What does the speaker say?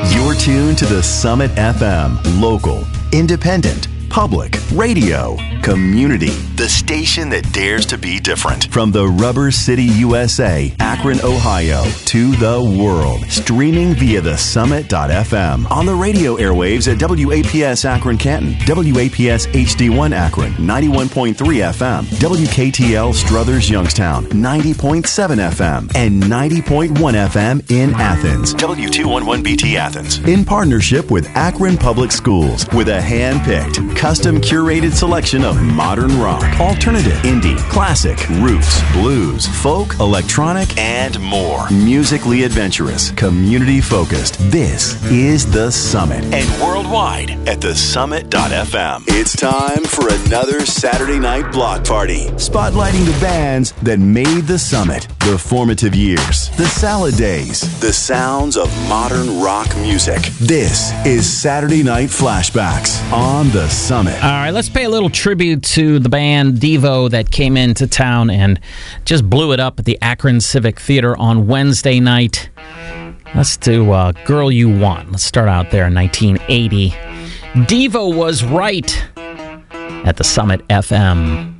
You're tuned to the Summit FM, local, independent, public, radio, community, the station that dares to be different. From the Rubber City, USA, Akron, Ohio, to the world, streaming via the Summit.fm, on the radio airwaves at WAPS Akron Canton, WAPS HD1 Akron, 91.3 FM, WKTL Struthers Youngstown, 90.7 FM, and 90.1 FM in Athens, W211BT Athens, in partnership with Akron Public Schools, with a hand-picked, custom curated selection of modern rock, alternative, indie, classic, roots, blues, folk, electronic, and more. Musically adventurous, community focused. This is The Summit, and worldwide at thesummit.fm. It's time for another Saturday night block party, spotlighting the bands that made The Summit, the formative years, the salad days, the sounds of modern rock music. This is Saturday Night Flashbacks on The Summit. All right, let's pay a little tribute to the band Devo that came into town and just blew it up at the Akron Civic Theater on Wednesday night. Let's do Girl You Want. Let's start out there in 1980. Devo was right at the Summit FM.